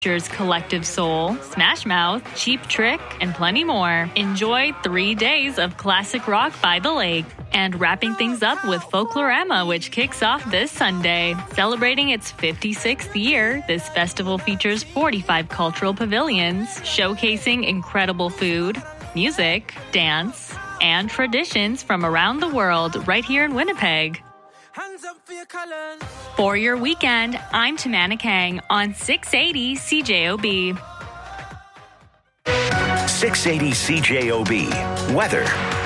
Features Collective Soul, Smash Mouth, Cheap Trick, and plenty more. Enjoy 3 days of classic rock by the lake. And wrapping things up with Folklorama, which kicks off this Sunday. Celebrating its 56th year, this festival features 45 cultural pavilions, showcasing incredible food, music, dance, and traditions from around the world right here in Winnipeg. For your weekend, I'm Tamana Kang on 680 CJOB. 680 CJOB. Weather.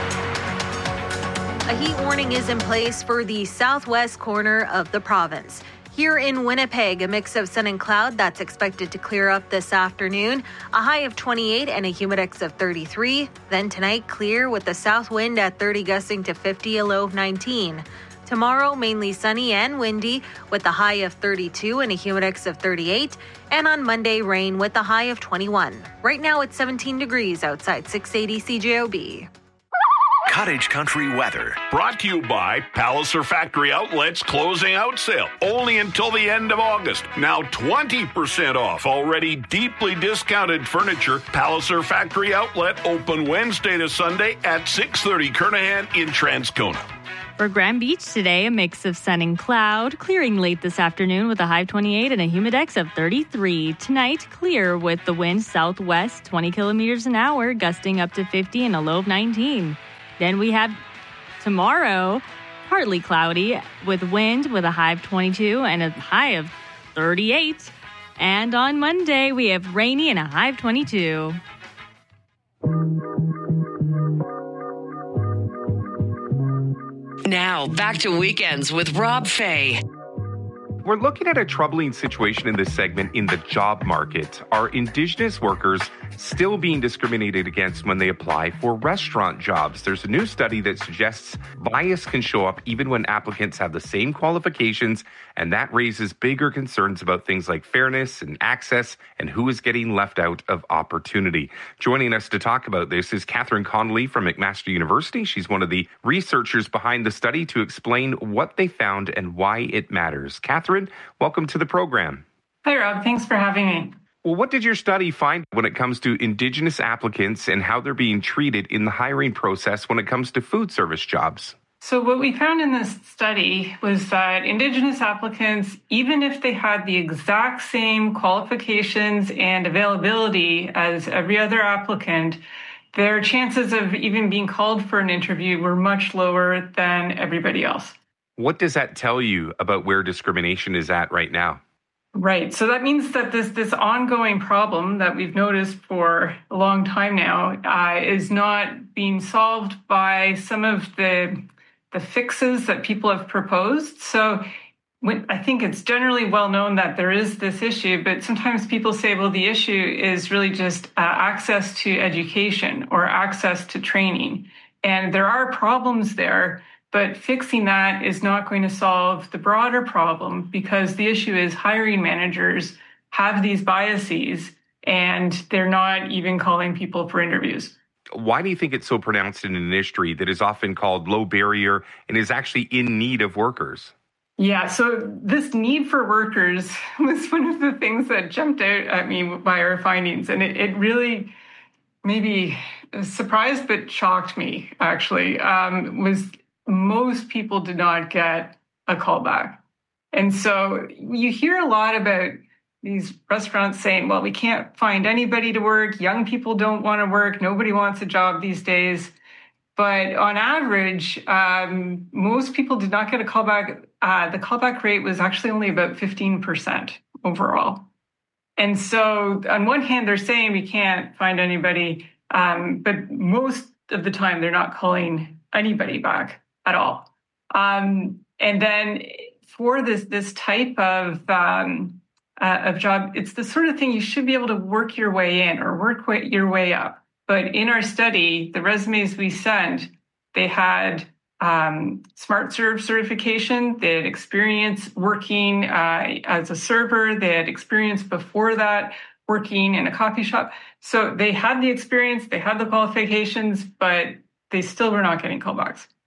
A heat warning is in place for the southwest corner of the province. Here in Winnipeg, a mix of sun and cloud that's expected to clear up this afternoon. A high of 28 and a humidex of 33. Then tonight, clear with the south wind at 30 gusting to 50, a low of 19. Tomorrow, mainly sunny and windy with a high of 32 and a humidex of 38. And on Monday, rain with a high of 21. Right now, it's 17 degrees outside 680 CJOB. Cottage Country weather. Brought to you by Palliser Factory Outlet's closing out sale. Only until the end of August. Now 20% off already deeply discounted furniture. Palliser Factory Outlet open Wednesday to Sunday at 6:30 Kernahan in Transcona. For Grand Beach today, a mix of sun and cloud, clearing late this afternoon with a high of 28 and a humidex of 33. Tonight, clear with the wind southwest, 20 kilometers an hour, gusting up to 50 and a low of 19. Then we have tomorrow, partly cloudy with wind with a high of 22 and a high of 38. And on Monday, we have rainy and a high of 22. Now, back to Weekends with Rob Fay. We're looking at a troubling situation in this segment in the job market. Are Indigenous workers still being discriminated against when they apply for restaurant jobs? There's a new study that suggests bias can show up even when applicants have the same qualifications, and that raises bigger concerns about things like fairness and access and who is getting left out of opportunity. Joining us to talk about this is Catherine Connolly from McMaster University. She's one of the researchers behind the study to explain what they found and why it matters. Catherine, welcome to the program. Hi, Rob. Thanks for having me. Well, what did your study find when it comes to Indigenous applicants and how they're being treated in the hiring process when it comes to food service jobs? So what we found in this study was that Indigenous applicants, even if they had the exact same qualifications and availability as every other applicant, their chances of even being called for an interview were much lower than everybody else. What does that tell you about where discrimination is at right now? Right. So that means that this ongoing problem that we've noticed for a long time now is not being solved by some of the fixes that people have proposed. So I think it's generally well known that there is this issue, but sometimes people say, well, the issue is really just access to education or access to training. And there are problems there, but fixing that is not going to solve the broader problem because the issue is hiring managers have these biases and they're not even calling people for interviews. Why do you think it's so pronounced in an industry that is often called low barrier and is actually in need of workers? Yeah, so this need for workers was one of the things that jumped out at me by our findings. And it really maybe surprised but shocked me, actually, was most people did not get a callback. And so you hear a lot about these restaurants saying, well, we can't find anybody to work. Young people don't want to work. Nobody wants a job these days. But on average, most people did not get a callback. The callback rate was actually only about 15% overall. And so on one hand, they're saying we can't find anybody, but most of the time they're not calling anybody back at all. And then for this type of job, it's the sort of thing you should be able to work your way in or work your way up. But in our study, the resumes we sent, they had SmartServe certification, they had experience working as a server, they had experience before that working in a coffee shop. So they had the experience, they had the qualifications, but they still were not getting callbacks.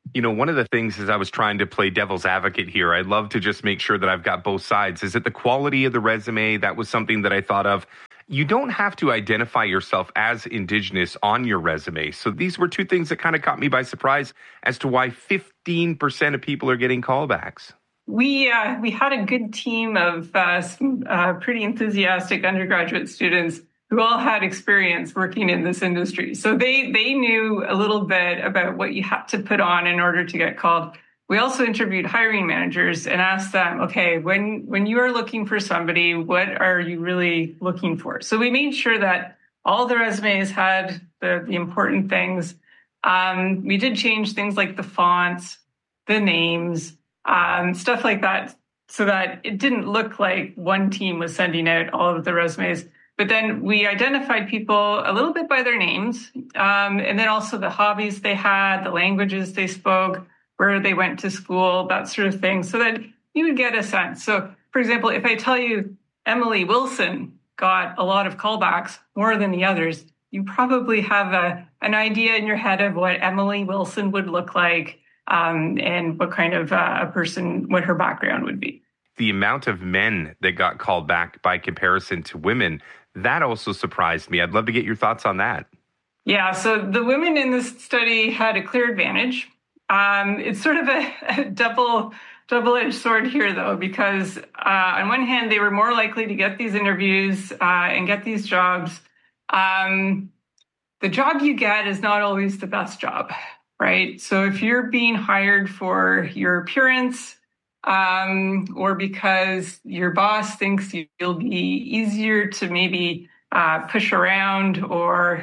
One of the things is I was trying to play devil's advocate here. I love to just make sure that I've got both sides. Is it the quality of the resume? That was something that I thought of. You don't have to identify yourself as Indigenous on your resume. So these were two things that kind of caught me by surprise as to why 15% of people are getting callbacks. We had a good team of some pretty enthusiastic undergraduate students who all had experience working in this industry. So they knew a little bit about what you had to put on in order to get called. We also interviewed hiring managers and asked them, okay, when you are looking for somebody, what are you really looking for? So we made sure that all the resumes had the important things. We did change things like the fonts, the names, stuff like that, so that it didn't look like one team was sending out all of the resumes. But then we identified people a little bit by their names, and then also the hobbies they had, the languages they spoke, where they went to school, that sort of thing, so that you would get a sense. So, for example, if I tell you Emily Wilson got a lot of callbacks, more than the others, you probably have an idea in your head of what Emily Wilson would look like, and what kind of a person, what her background would be. The amount of men that got called back by comparison to women, that also surprised me. I'd love to get your thoughts on that. Yeah, so the women in this study had a clear advantage. It's sort of a double-edged sword here, though, because on one hand, they were more likely to get these interviews and get these jobs. The job you get is not always the best job, right? So if you're being hired for your appearance, or because your boss thinks you'll be easier to maybe push around, or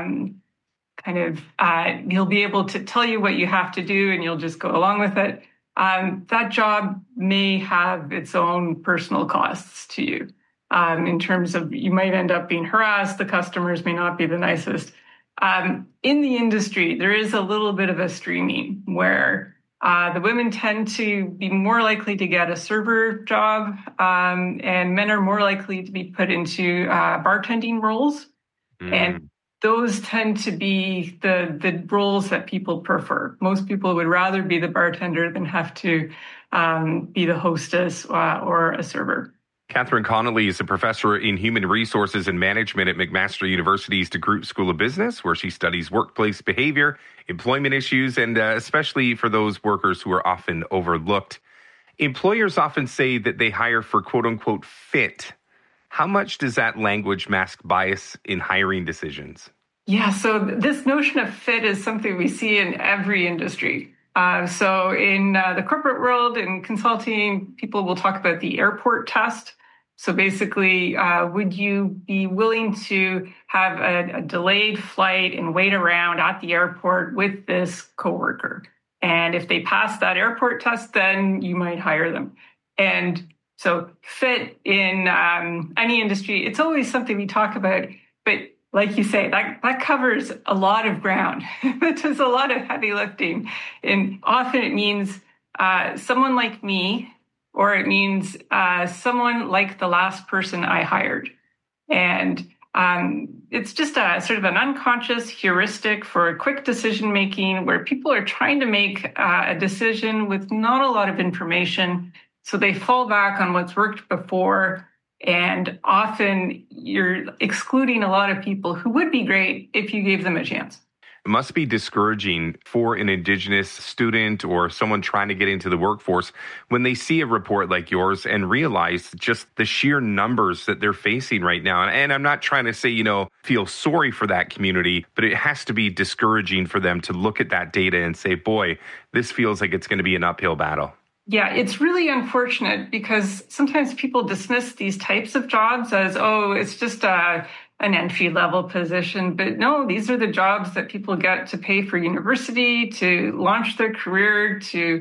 he'll be able to tell you what you have to do and you'll just go along with it. That job may have its own personal costs to you, in terms of you might end up being harassed. The customers may not be the nicest. In the industry, there is a little bit of a streaming where the women tend to be more likely to get a server job, and men are more likely to be put into bartending roles. And those tend to be the roles that people prefer. Most people would rather be the bartender than have to be the hostess or a server. Catherine Connolly is a professor in human resources and management at McMaster University's DeGroote School of Business, where she studies workplace behavior, employment issues, and especially for those workers who are often overlooked. Employers often say that they hire for quote-unquote fit. How much does that language mask bias in hiring decisions? Yeah, so this notion of fit is something we see in every industry. So in the corporate world, in consulting, people will talk about the airport test. So basically, would you be willing to have a delayed flight and wait around at the airport with this coworker? And if they pass that airport test, then you might hire them. And so fit in any industry, it's always something we talk about. But like you say, that covers a lot of ground. It does a lot of heavy lifting. And often it means someone like me, or it means someone like the last person I hired. And it's just a sort of an unconscious heuristic for quick decision-making where people are trying to make a decision with not a lot of information. So they fall back on what's worked before. And often you're excluding a lot of people who would be great if you gave them a chance. It must be discouraging for an Indigenous student or someone trying to get into the workforce when they see a report like yours and realize just the sheer numbers that they're facing right now. And I'm not trying to say, feel sorry for that community, but it has to be discouraging for them to look at that data and say, boy, this feels like it's going to be an uphill battle. Yeah, it's really unfortunate because sometimes people dismiss these types of jobs as, it's just an entry-level position. But no, these are the jobs that people get to pay for university, to launch their career, to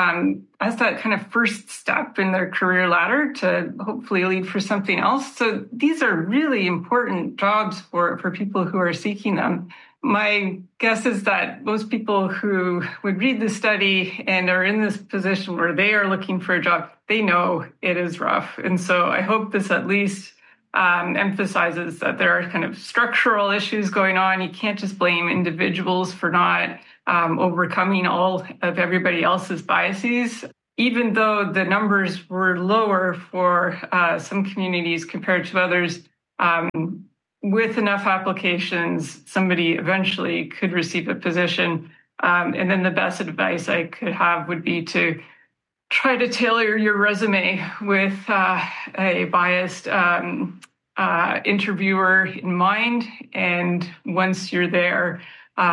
as that kind of first step in their career ladder to hopefully lead for something else. So these are really important jobs for people who are seeking them. My guess is that most people who would read the study and are in this position where they are looking for a job, they know it is rough. And so I hope this at least emphasizes that there are kind of structural issues going on. You can't just blame individuals for not overcoming all of everybody else's biases. Even though the numbers were lower for some communities compared to others, with enough applications, somebody eventually could receive a position. And then the best advice I could have would be to try to tailor your resume with a biased interviewer in mind. And once you're there,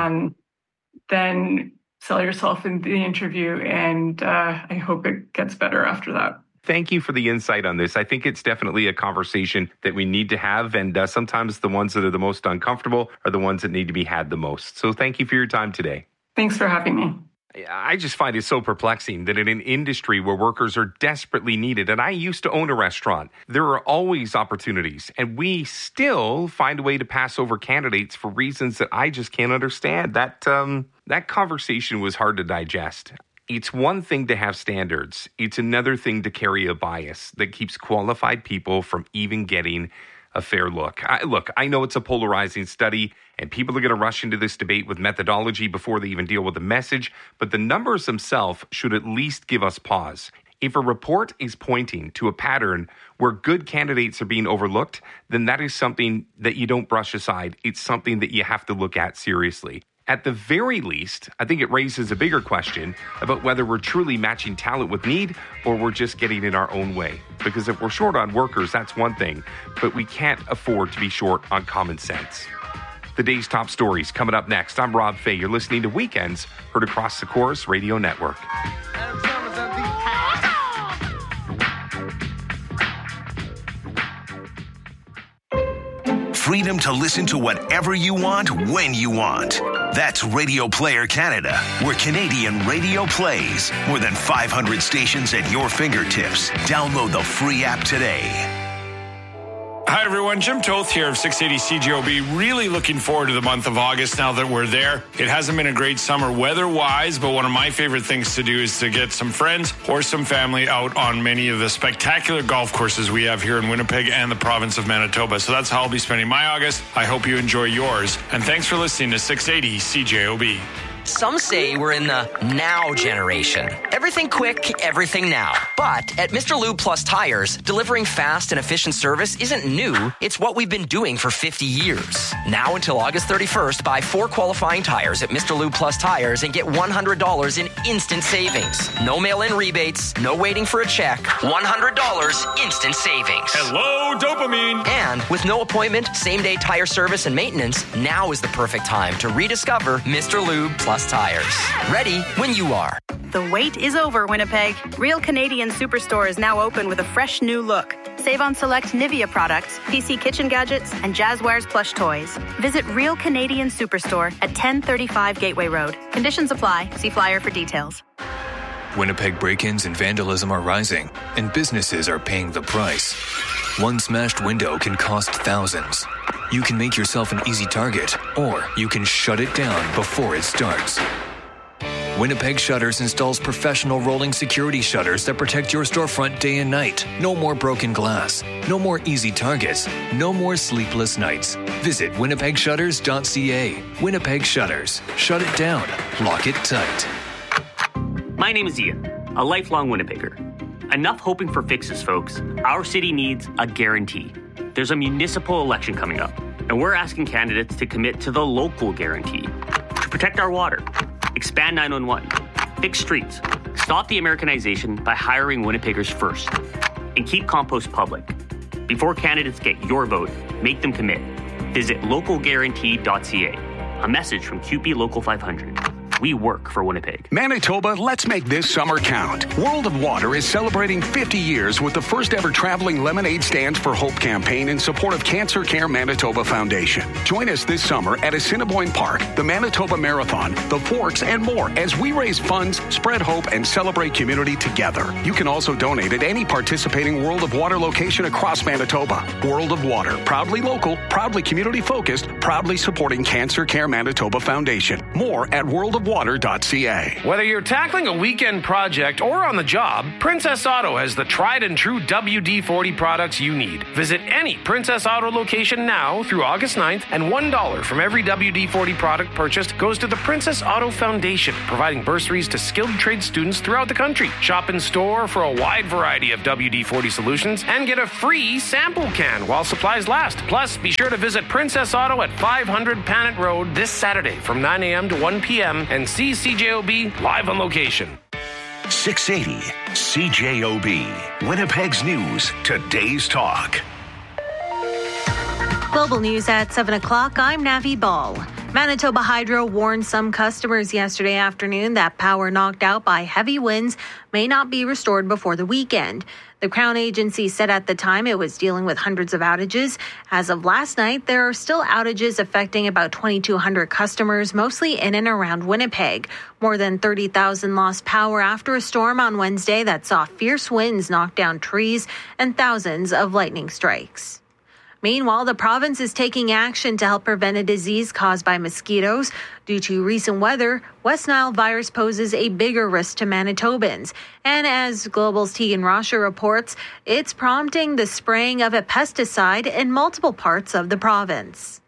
then sell yourself in the interview. And I hope it gets better after that. Thank you for the insight on this. I think it's definitely a conversation that we need to have. And sometimes the ones that are the most uncomfortable are the ones that need to be had the most. So thank you for your time today. Thanks for having me. I just find it so perplexing that in an industry where workers are desperately needed, and I used to own a restaurant, there are always opportunities, and we still find a way to pass over candidates for reasons that I just can't understand. That conversation was hard to digest. It's one thing to have standards. It's another thing to carry a bias that keeps qualified people from even getting a fair look. I know it's a polarizing study, and people are going to rush into this debate with methodology before they even deal with the message, but the numbers themselves should at least give us pause. If a report is pointing to a pattern where good candidates are being overlooked, then that is something that you don't brush aside. It's something that you have to look at seriously. At the very least, I think it raises a bigger question about whether we're truly matching talent with need or we're just getting in our own way. Because if we're short on workers, that's one thing, but we can't afford to be short on common sense. The day's top stories coming up next. I'm Rob Fay. You're listening to Weekends, heard across the Chorus Radio Network. Freedom to listen to whatever you want, when you want. That's Radio Player Canada, where Canadian radio plays. More than 500 stations at your fingertips. Download the free app today. Hi, everyone. Jim Toth here of 680 CJOB. Really looking forward to the month of August now that we're there. It hasn't been a great summer weather-wise, but one of my favorite things to do is to get some friends or some family out on many of the spectacular golf courses we have here in Winnipeg and the province of Manitoba. So that's how I'll be spending my August. I hope you enjoy yours. And thanks for listening to 680 CJOB. Some say we're in the now generation. Everything quick, everything now. But at Mr. Lube Plus Tires, delivering fast and efficient service isn't new. It's what we've been doing for 50 years. Now until August 31st, buy 4 qualifying tires at Mr. Lube Plus Tires and get $100 in instant savings. No mail-in rebates, no waiting for a check. $100 instant savings. Hello, dopamine. And with no appointment, same-day tire service and maintenance, now is the perfect time to rediscover Mr. Lube Plus Tires. Ready when you are. The wait is over, Winnipeg. Real Canadian Superstore is now open with a fresh new look. Save on select Nivea products, PC kitchen gadgets, and Jazzwares plush toys. Visit Real Canadian Superstore at 1035 Gateway Road. Conditions apply. See flyer for details. Winnipeg break-ins and vandalism are rising, and businesses are paying the price. One smashed window can cost thousands. You can make yourself an easy target, or you can shut it down before it starts. Winnipeg Shutters installs professional rolling security shutters that protect your storefront day and night. No more broken glass. No more easy targets. No more sleepless nights. Visit winnipegshutters.ca. Winnipeg Shutters. Shut it down. Lock it tight. My name is Ian, a lifelong Winnipegger. Enough hoping for fixes, folks. Our city needs a guarantee. There's a municipal election coming up, and we're asking candidates to commit to the local guarantee. To protect our water, expand 911, fix streets, stop the Americanization by hiring Winnipeggers first, and keep compost public. Before candidates get your vote, make them commit. Visit localguarantee.ca. A message from QP Local 500. We work for Winnipeg. Manitoba, let's make this summer count. World of Water is celebrating 50 years with the first ever traveling Lemonade Stands for Hope campaign in support of Cancer Care Manitoba Foundation. Join us this summer at Assiniboine Park, the Manitoba Marathon, the Forks, and more as we raise funds, spread hope, and celebrate community together. You can also donate at any participating World of Water location across Manitoba. World of Water, proudly local, proudly community focused, proudly supporting Cancer Care Manitoba Foundation. More at worldofwater.ca. worldofwater.ca. Whether you're tackling a weekend project or on the job, Princess Auto has the tried and true WD-40 products you need. Visit any Princess Auto location now through August 9th, and $1 from every WD-40 product purchased goes to the Princess Auto Foundation, providing bursaries to skilled trade students throughout the country. Shop in store for a wide variety of WD-40 solutions and get a free sample can while supplies last. Plus, be sure to visit Princess Auto at 500 Panet Road this Saturday from 9 a.m. to 1 p.m. and see CJOB live on location. 680 CJOB, Winnipeg's news, today's talk. Global news at 7 o'clock. I'm Navi Ball. Manitoba Hydro warned some customers yesterday afternoon that power knocked out by heavy winds may not be restored before the weekend. The Crown Agency said at the time it was dealing with hundreds of outages. As of last night, there are still outages affecting about 2,200 customers, mostly in and around Winnipeg. More than 30,000 lost power after a storm on Wednesday that saw fierce winds knock down trees and thousands of lightning strikes. Meanwhile, the province is taking action to help prevent a disease caused by mosquitoes. Due to recent weather, West Nile virus poses a bigger risk to Manitobans. And as Global's Tegan Rasha reports, it's prompting the spraying of a pesticide in multiple parts of the province.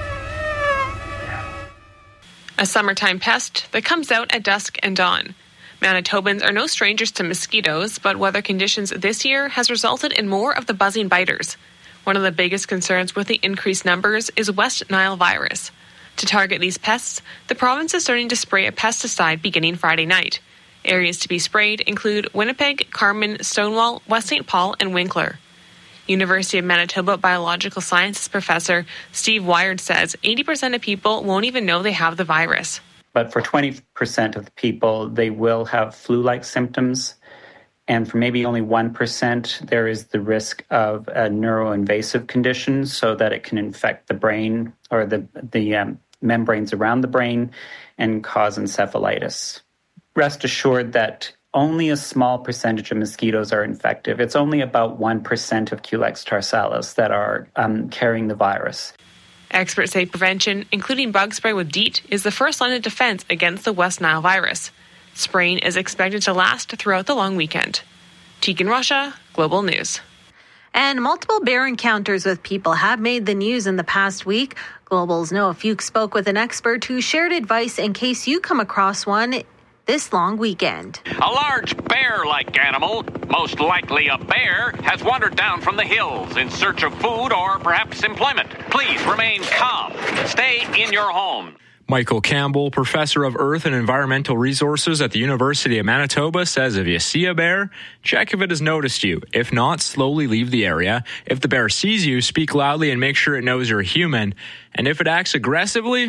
A summertime pest that comes out at dusk and dawn. Manitobans are no strangers to mosquitoes, but weather conditions this year has resulted in more of the buzzing biters. One of the biggest concerns with the increased numbers is West Nile virus. To target these pests, the province is starting to spray a pesticide beginning Friday night. Areas to be sprayed include Winnipeg, Carman, Stonewall, West St. Paul, and Winkler. University of Manitoba Biological Sciences professor Steve Wiard says 80% of people won't even know they have the virus. But for 20% of the people, they will have flu-like symptoms. And for maybe only 1%, there is the risk of a neuroinvasive condition so that it can infect the brain or the membranes around the brain and cause encephalitis. Rest assured that only a small percentage of mosquitoes are infective. It's only about 1% of Culex tarsalis that are carrying the virus. Experts say prevention, including bug spray with DEET, is the first line of defense against the West Nile virus. Spraying is expected to last throughout the long weekend. Tegan Rasha, Global News. And multiple bear encounters with people have made the news in the past week. Global's Noah Fuchs spoke with an expert who shared advice in case you come across one this long weekend. A large bear-like animal, most likely a bear, has wandered down from the hills in search of food or perhaps employment. Please remain calm. Stay in your home. Michael Campbell, professor of Earth and Environmental Resources at the University of Manitoba, says if you see a bear, check if it has noticed you. If not, slowly leave the area. If the bear sees you, speak loudly and make sure it knows you're a human. And if it acts aggressively...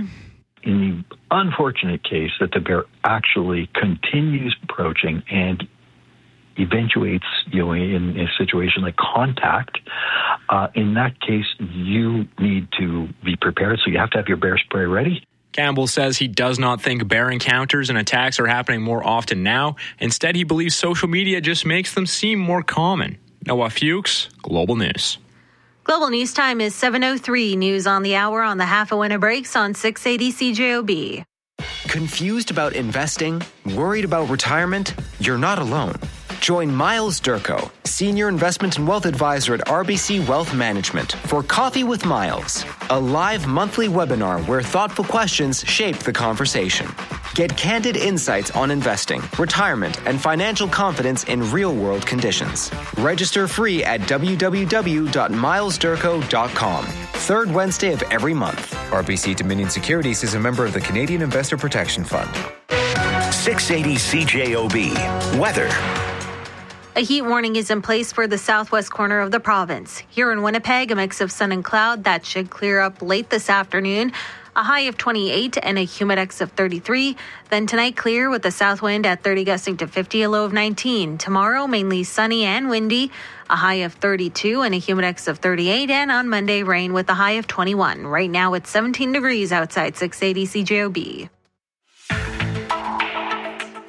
In the unfortunate case that the bear actually continues approaching and eventuates, in a situation like contact, in that case, you need to be prepared. So you have to have your bear spray ready. Campbell says he does not think bear encounters and attacks are happening more often now. Instead, he believes social media just makes them seem more common. Noah Fuchs, Global News. Global News Time is 7:03. News on the hour on the Half a Winner Breaks on 680 CJOB. Confused about investing? Worried about retirement? You're not alone. Join Miles Durko, Senior Investment and Wealth Advisor at RBC Wealth Management, for Coffee with Miles, a live monthly webinar where thoughtful questions shape the conversation. Get candid insights on investing, retirement, and financial confidence in real-world conditions. Register free at www.milesdurko.com. Third Wednesday of every month. RBC Dominion Securities is a member of the Canadian Investor Protection Fund. 680 CJOB. Weather. A heat warning is in place for the southwest corner of the province. Here in Winnipeg, a mix of sun and cloud that should clear up late this afternoon. A high of 28 and a humidex of 33. Then tonight, clear with the south wind at 30 gusting to 50, a low of 19. Tomorrow, mainly sunny and windy. A high of 32 and a humidex of 38. And on Monday, rain with a high of 21. Right now, it's 17 degrees outside 680 CJOB.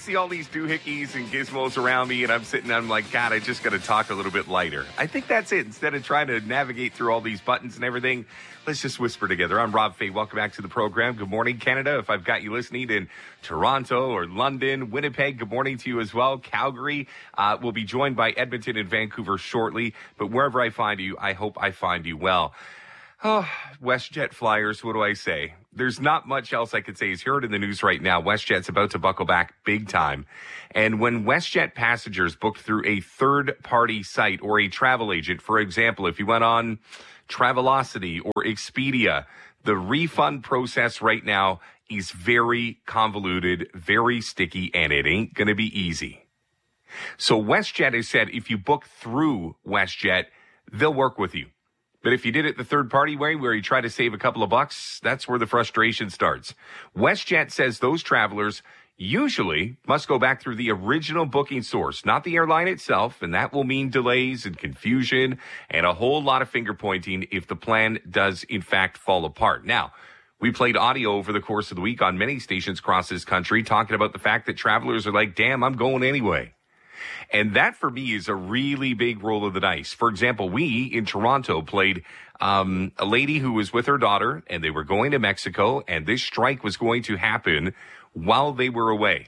see all these doohickeys and gizmos around me, and I'm like, God, I just got to talk a little bit lighter. I think that's it. Instead of trying to navigate through all these buttons and everything, let's just whisper together. I'm Rob Fay. Welcome back to the program. Good morning, Canada. If I've got you listening in Toronto or London, Winnipeg, good morning to you as well. Calgary, we'll be joined by Edmonton and Vancouver shortly. But wherever I find you, I hope I find you well. Oh, WestJet Flyers, what do I say? There's not much else I could say. As heard in the news right now, WestJet's about to buckle back big time. And when WestJet passengers booked through a third-party site or a travel agent, for example, if you went on Travelocity or Expedia, the refund process right now is very convoluted, very sticky, and it ain't going to be easy. So WestJet has said if you book through WestJet, they'll work with you. But if you did it the third-party way, where you try to save a couple of bucks, that's where the frustration starts. WestJet says those travelers usually must go back through the original booking source, not the airline itself, and that will mean delays and confusion and a whole lot of finger-pointing if the plan does, in fact, fall apart. Now, we played audio over the course of the week on many stations across this country talking about the fact that travelers are like, damn, I'm going anyway. And that, for me, is a really big roll of the dice. For example, we in Toronto played a lady who was with her daughter, and they were going to Mexico, and this strike was going to happen while they were away.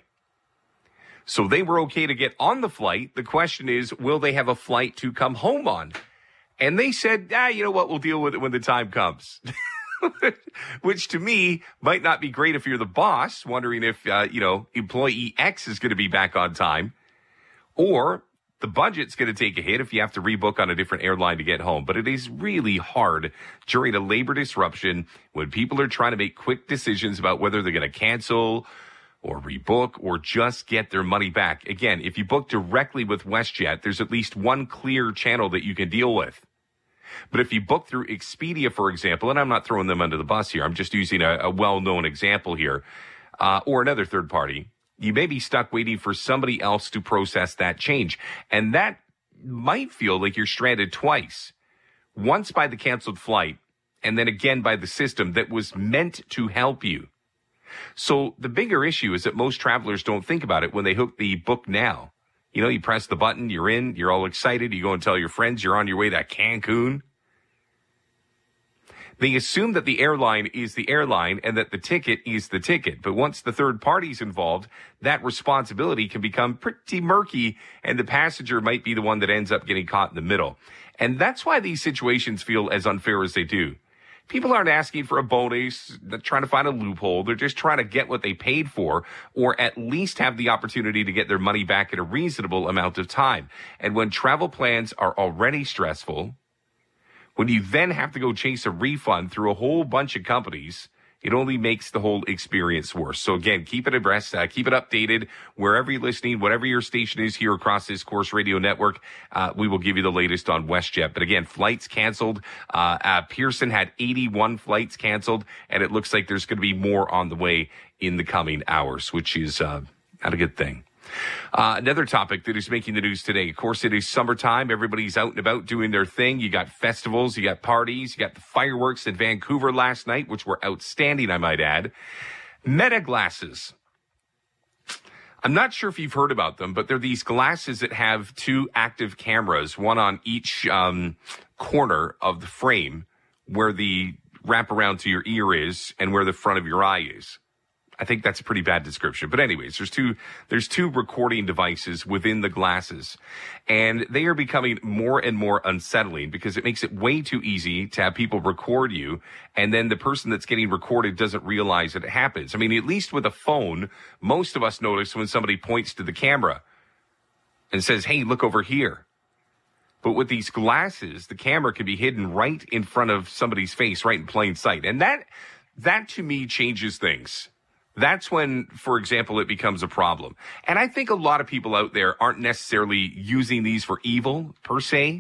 So they were okay to get on the flight. The question is, will they have a flight to come home on? And they said, you know what, we'll deal with it when the time comes. Which to me might not be great if you're the boss, wondering if, employee X is going to be back on time. Or the budget's going to take a hit if you have to rebook on a different airline to get home. But it is really hard during a labor disruption when people are trying to make quick decisions about whether they're going to cancel or rebook or just get their money back. Again, if you book directly with WestJet, there's at least one clear channel that you can deal with. But if you book through Expedia, for example, and I'm not throwing them under the bus here, I'm just using a well-known example here, or another third party, you may be stuck waiting for somebody else to process that change. And that might feel like you're stranded twice. Once by the canceled flight, and then again by the system that was meant to help you. So the bigger issue is that most travelers don't think about it when they hook the book now. You know, you press the button, you're in, you're all excited, you go and tell your friends you're on your way to Cancun. They assume that the airline is the airline and that the ticket is the ticket. But once the third party's involved, that responsibility can become pretty murky, and the passenger might be the one that ends up getting caught in the middle. And that's why these situations feel as unfair as they do. People aren't asking for a bonus, they're trying to find a loophole. They're just trying to get what they paid for, or at least have the opportunity to get their money back in a reasonable amount of time. And when travel plans are already stressful, when you then have to go chase a refund through a whole bunch of companies, it only makes the whole experience worse. So again, keep it abreast, keep it updated wherever you're listening, whatever your station is here across this Corus Radio network. We will give you the latest on WestJet. But again, flights canceled. Pearson had 81 flights canceled, and it looks like there's going to be more on the way in the coming hours, which is not a good thing. Another topic that is making the news today, of course, it is summertime. Everybody's out and about doing their thing. You got festivals, you got parties, you got the fireworks in Vancouver last night, which were outstanding, I might add. Meta glasses. I'm not sure if you've heard about them, but they're these glasses that have two active cameras, one on each corner of the frame where the wraparound to your ear is and where the front of your eye is. I think that's a pretty bad description. But anyways, there's two recording devices within the glasses, and they are becoming more and more unsettling because it makes it way too easy to have people record you, and then the person that's getting recorded doesn't realize that it happens. I mean, at least with a phone, most of us notice when somebody points to the camera and says, hey, look over here. But with these glasses, the camera can be hidden right in front of somebody's face, right in plain sight. And that to me changes things. That's when, for example, it becomes a problem. And I think a lot of people out there aren't necessarily using these for evil, per se.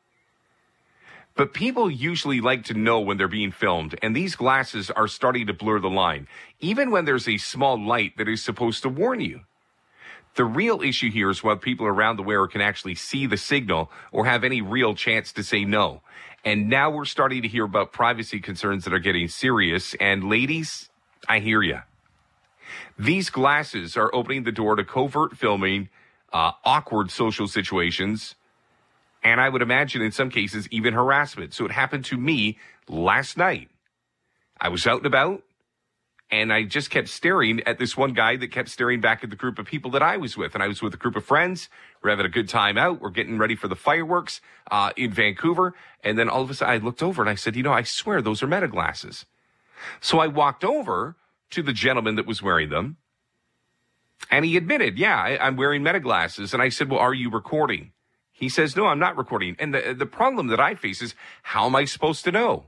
But people usually like to know when they're being filmed, and these glasses are starting to blur the line, even when there's a small light that is supposed to warn you. The real issue here is whether people around the wearer can actually see the signal or have any real chance to say no. And now we're starting to hear about privacy concerns that are getting serious. And ladies, I hear you. These glasses are opening the door to covert filming, awkward social situations, and I would imagine in some cases even harassment. So it happened to me last night. I was out and about, and I just kept staring at this one guy that kept staring back at the group of people that I was with. And I was with a group of friends. We're having a good time out. We're getting ready for the fireworks in Vancouver. And then all of a sudden I looked over and I said, I swear those are Meta glasses. So I walked over to the gentleman that was wearing them. And he admitted, I'm wearing Meta glasses. And I said, well, are you recording? He says, no, I'm not recording. And the problem that I face is, how am I supposed to know?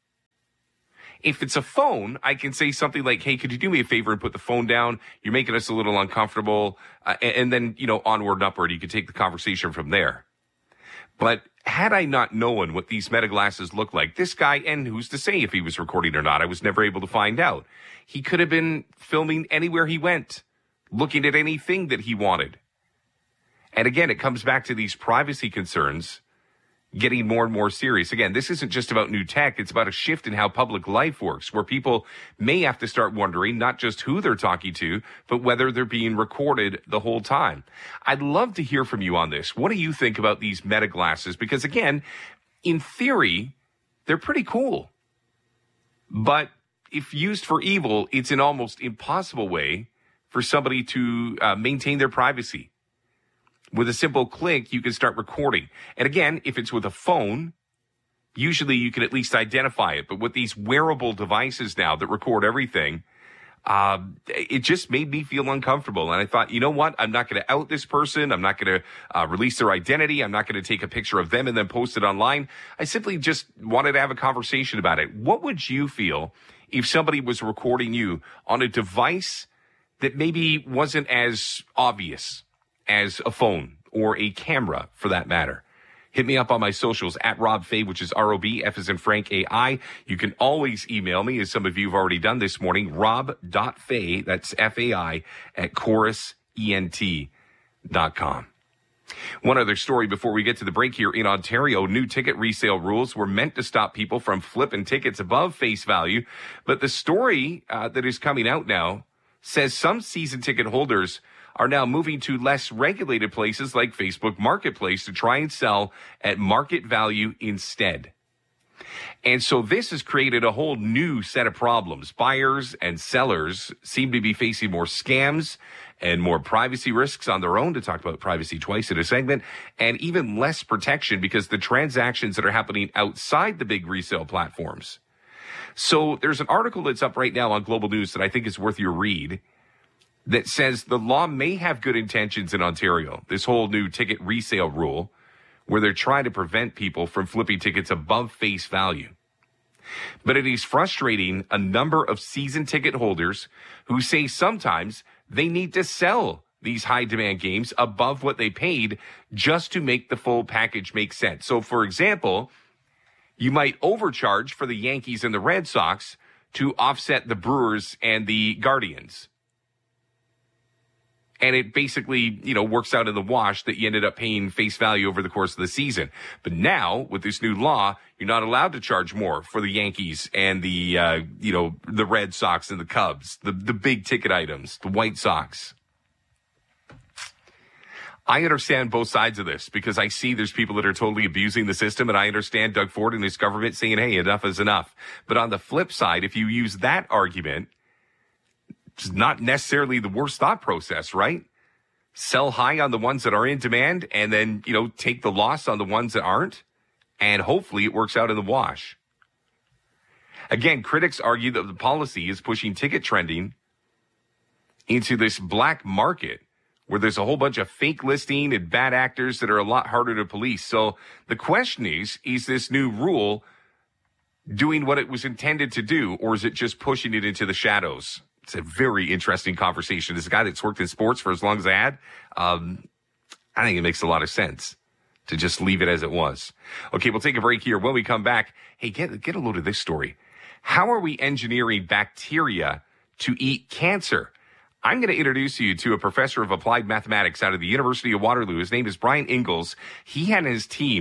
If it's a phone, I can say something like, hey, could you do me a favor and put the phone down? You're making us a little uncomfortable. And then, onward and upward, you could take the conversation from there. But had I not known what these Meta glasses look like, this guy, and who's to say if he was recording or not, I was never able to find out. He could have been filming anywhere he went, looking at anything that he wanted. And again, it comes back to these privacy concerns getting more and more serious. Again, this isn't just about new tech. It's about a shift in how public life works, where people may have to start wondering not just who they're talking to, but whether they're being recorded the whole time. I'd love to hear from you on this. What do you think about these Meta glasses? Because again, in theory, they're pretty cool. But if used for evil, it's an almost impossible way for somebody to maintain their privacy. With a simple click, you can start recording. And again, if it's with a phone, usually you can at least identify it. But with these wearable devices now that record everything, it just made me feel uncomfortable. And I thought, you know what? I'm not going to out this person. I'm not going to release their identity. I'm not going to take a picture of them and then post it online. I simply just wanted to have a conversation about it. What would you feel if somebody was recording you on a device that maybe wasn't as obvious as a phone or a camera for that matter? Hit me up on my socials at Rob Fay, which is R-O-B, F as in Frank, A-I. You can always email me, as some of you have already done this morning, rob.fay, that's F-A-I, at chorusent.com. One other story before we get to the break here. In Ontario, new ticket resale rules were meant to stop people from flipping tickets above face value. But the story that is coming out now says some season ticket holders are now moving to less regulated places like Facebook Marketplace to try and sell at market value instead. And so this has created a whole new set of problems. Buyers and sellers seem to be facing more scams and more privacy risks on their own, to talk about privacy twice in a segment, and even less protection because the transactions that are happening outside the big resale platforms. So there's an article that's up right now on Global News that I think is worth your read, that says the law may have good intentions in Ontario, this whole new ticket resale rule, where they're trying to prevent people from flipping tickets above face value. But it is frustrating a number of season ticket holders who say sometimes they need to sell these high-demand games above what they paid just to make the full package make sense. So, for example, you might overcharge for the Yankees and the Red Sox to offset the Brewers and the Guardians. And it basically, works out in the wash that you ended up paying face value over the course of the season. But now, with this new law, you're not allowed to charge more for the Yankees and the, the Red Sox and the Cubs, the big ticket items, the White Sox. I understand both sides of this because I see there's people that are totally abusing the system, and I understand Doug Ford and his government saying, hey, enough is enough. But on the flip side, if you use that argument, it's not necessarily the worst thought process, right? Sell high on the ones that are in demand and then, take the loss on the ones that aren't. And hopefully it works out in the wash. Again, critics argue that the policy is pushing ticket trending into this black market where there's a whole bunch of fake listing and bad actors that are a lot harder to police. So the question is this new rule doing what it was intended to do, or is it just pushing it into the shadows? It's a very interesting conversation. As a guy that's worked in sports for as long as I had, I think it makes a lot of sense to just leave it as it was. Okay, we'll take a break here. When we come back, hey, get a load of this story. How are we engineering bacteria to eat cancer? I'm going to introduce you to a professor of applied mathematics out of the University of Waterloo. His name is Brian Ingalls. He and his team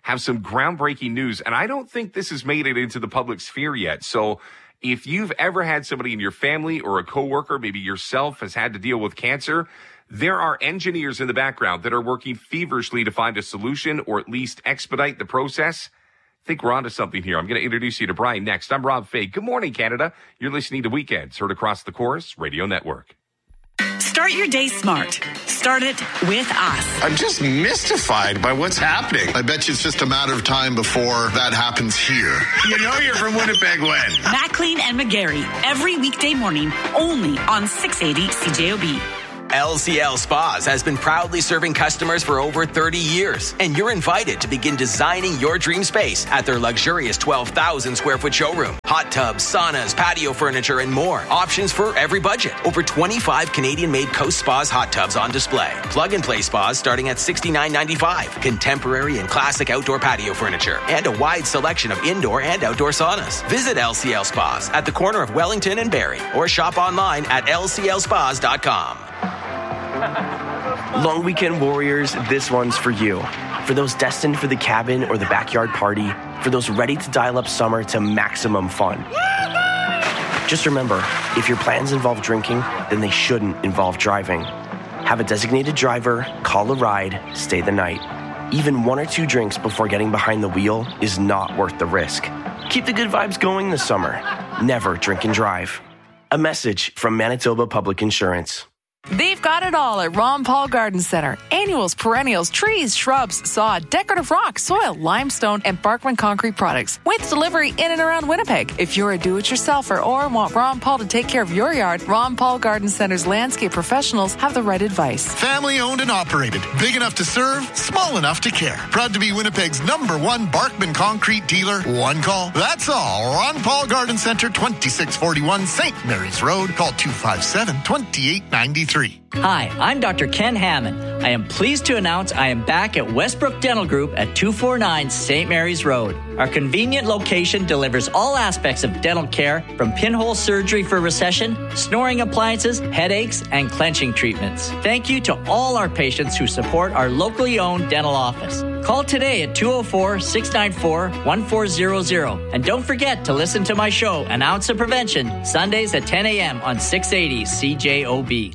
have some groundbreaking news. And I don't think this has made it into the public sphere yet. So if you've ever had somebody in your family or a coworker, maybe yourself, has had to deal with cancer, there are engineers in the background that are working feverishly to find a solution or at least expedite the process. I think we're onto something here. I'm going to introduce you to Brian next. I'm Rob Fay. Good morning, Canada. You're listening to Weekends, heard across the Chorus Radio Network. Start your day smart. Start it with us. I'm just mystified by what's happening. I bet you it's just a matter of time before that happens here. You know you're from Winnipeg when? Maclean and McGarry, every weekday morning, only on 680 CJOB. LCL Spas has been proudly serving customers for over 30 years, and you're invited to begin designing your dream space at their luxurious 12,000 square foot showroom. Hot tubs, saunas, patio furniture, and more. Options for every budget. Over 25 Canadian-made Coast Spas hot tubs on display. Plug-and-play spas starting at $69.95. Contemporary and classic outdoor patio furniture, and a wide selection of indoor and outdoor saunas. Visit LCL Spas at the corner of Wellington and Barrie, or shop online at lclspas.com. Long weekend warriors, this one's for you. For those destined for the cabin or the backyard party, for those ready to dial up summer to maximum fun. Just remember, if your plans involve drinking, then they shouldn't involve driving. Have a designated driver, call a ride, stay the night. Even 1 or 2 drinks before getting behind the wheel is not worth the risk. Keep the good vibes going this summer. Never drink and drive. A message from Manitoba Public Insurance. They've got it all at Ron Paul Garden Center. Annuals, perennials, trees, shrubs, sod, decorative rock, soil, limestone, and Barkman concrete products. With delivery in and around Winnipeg. If you're a do-it-yourselfer or want Ron Paul to take care of your yard, Ron Paul Garden Center's landscape professionals have the right advice. Family owned and operated. Big enough to serve, small enough to care. Proud to be Winnipeg's #1 Barkman concrete dealer. One call. That's all. Ron Paul Garden Center, 2641 St. Mary's Road. Call 257-2893. Hi, I'm Dr. Ken Hammond. I am pleased to announce I am back at Westbrook Dental Group at 249 St. Mary's Road. Our convenient location delivers all aspects of dental care, from pinhole surgery for recession, snoring appliances, headaches, and clenching treatments. Thank you to all our patients who support our locally owned dental office. Call today at 204-694-1400. And don't forget to listen to my show, An Ounce of Prevention, Sundays at 10 a.m. on 680 CJOB.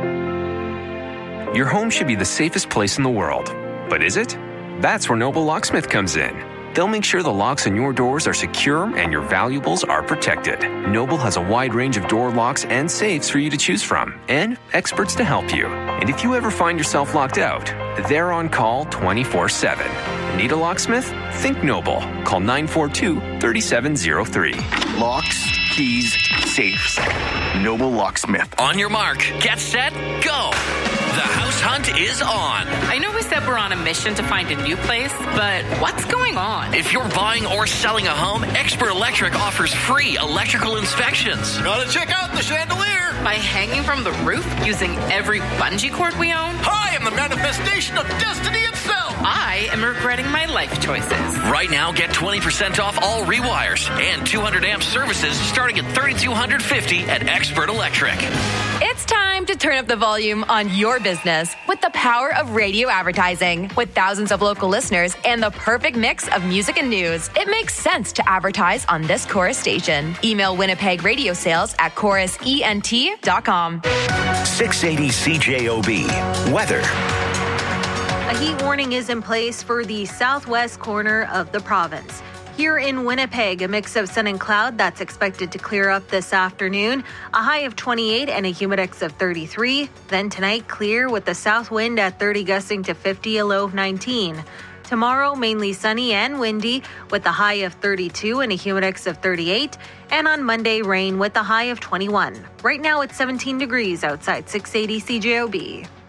Your home should be the safest place in the world. But is it? That's where Noble Locksmith comes in. They'll make sure the locks on your doors are secure and your valuables are protected. Noble has a wide range of door locks and safes for you to choose from, and experts to help you. And if you ever find yourself locked out, they're on call 24/7. Need a locksmith? Think Noble. Call 942-3703. Locks, keys, safes. Noble Locksmith. On your mark, get set, go! The house hunt is on. I know we said we're on a mission to find a new place, but what's going on? If you're buying or selling a home, Expert Electric offers free electrical inspections. Gotta check out the chandelier. By hanging from the roof using every bungee cord we own? I am the manifestation of destiny itself. I am regretting my life choices. Right now, get 20% off all rewires and 200 amp services starting at $3,250 at Expert Electric. It's time to turn up the volume on your business with the power of radio advertising. With thousands of local listeners and the perfect mix of music and news, it makes sense to advertise on this Chorus station. Email Winnipeg Radio Sales at chorusent.com. 680 CJOB. Weather. A heat warning is in place for the southwest corner of the province. Here in Winnipeg, a mix of sun and cloud that's expected to clear up this afternoon. A high of 28 and a humidex of 33. Then tonight, clear with the south wind at 30 gusting to 50, a low of 19. Tomorrow, mainly sunny and windy with a high of 32 and a humidex of 38. And on Monday, rain with a high of 21. Right now, it's 17 degrees outside 680 CJOB.